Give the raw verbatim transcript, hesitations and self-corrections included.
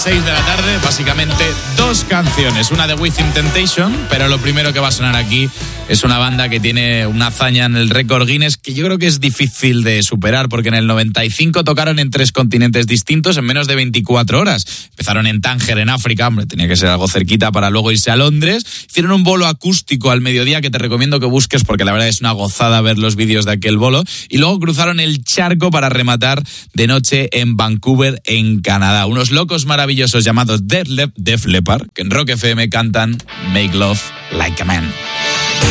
seis de la tarde, básicamente dos canciones, una de Within Temptation, pero lo primero que va a sonar aquí es una banda que tiene una hazaña en el récord Guinness que yo creo que es difícil de superar, porque en el noventa y cinco tocaron en tres continentes distintos en menos de veinticuatro horas. Empezaron en Tánger, en África, hombre, tenía que ser algo cerquita para luego irse a Londres. Hicieron un bolo acústico al mediodía que te recomiendo que busques porque la verdad es una gozada ver los vídeos de aquel bolo. Y luego cruzaron el charco para rematar de noche en Vancouver, en Canadá. Unos locos maravillosos llamados Def, Lep- Def Leppard, que en Rock F M cantan Make Love Like a Man.